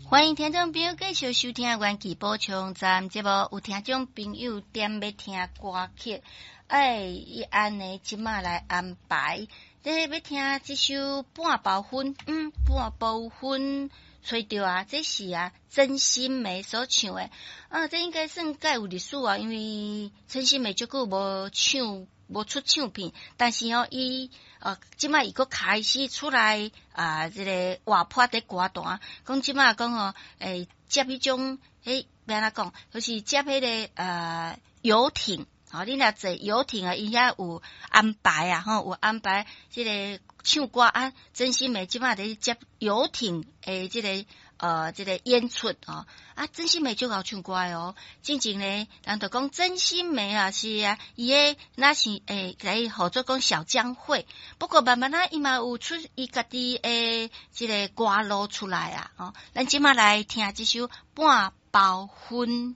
欢迎听众朋友继续收听元气补充站节目。有听众朋友点要听歌曲，伊安尼即马来安排，要听这首半包分，半包分，吹着啊，这是曾心湄所唱的，这应该算介有历史啊，因为曾心湄足久无出唱片，但是伊即摆伊佫开始出来这个活泼伫歌坛，讲即摆讲接迄种要安怎讲，就是接迄个游艇，你若坐游艇伊遐有安排有安排即个唱歌曾心湄即摆伫接游艇即个这个演出曾心湄就好唱歌的真正呢，人就讲曾心湄是伊个那是来合作讲小江会，不过慢慢伊嘛有出伊家己这个歌路出来咱即马来听这首半包分。